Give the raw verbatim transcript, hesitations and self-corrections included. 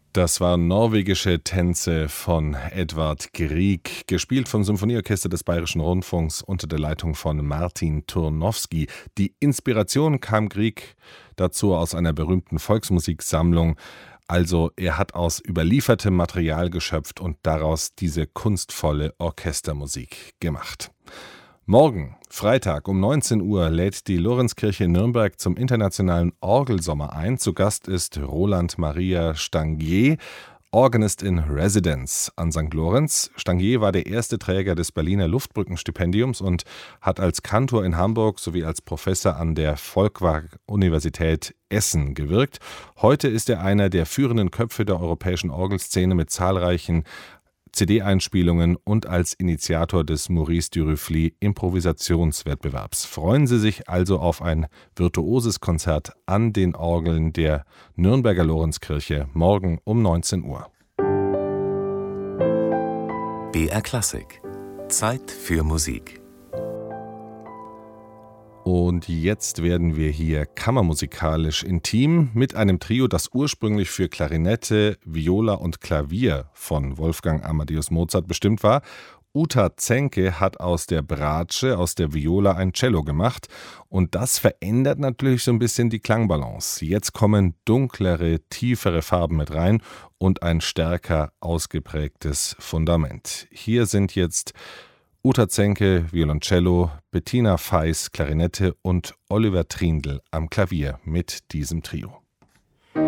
Das waren norwegische Tänze von Edvard Grieg, gespielt vom Symphonieorchester des Bayerischen Rundfunks unter der Leitung von Martin Turnowski. Die Inspiration kam Grieg dazu aus einer berühmten Volksmusiksammlung. Also er hat aus überliefertem Material geschöpft und daraus diese kunstvolle Orchestermusik gemacht. Morgen, Freitag um neunzehn Uhr, lädt die Lorenzkirche Nürnberg zum internationalen Orgelsommer ein. Zu Gast ist Roland Maria Stangier, Organist in Residence an Sankt Lorenz. Stangier war der erste Träger des Berliner Luftbrückenstipendiums und hat als Kantor in Hamburg sowie als Professor an der Folkwang-Universität Essen gewirkt. Heute ist er einer der führenden Köpfe der europäischen Orgelszene mit zahlreichen C D-Einspielungen und als Initiator des Maurice Durufly Improvisationswettbewerbs. Freuen Sie sich also auf ein virtuoses Konzert an den Orgeln der Nürnberger Lorenzkirche morgen um neunzehn Uhr. B R Klassik. Zeit für Musik. Und jetzt werden wir hier kammermusikalisch intim mit einem Trio, das ursprünglich für Klarinette, Viola und Klavier von Wolfgang Amadeus Mozart bestimmt war. Uta Zenke hat aus der Bratsche, aus der Viola ein Cello gemacht und das verändert natürlich so ein bisschen die Klangbalance. Jetzt kommen dunklere, tiefere Farben mit rein und ein stärker ausgeprägtes Fundament. Hier sind jetzt Uta Zenke, Violoncello, Bettina Feiss, Klarinette und Oliver Trindl am Klavier mit diesem Trio.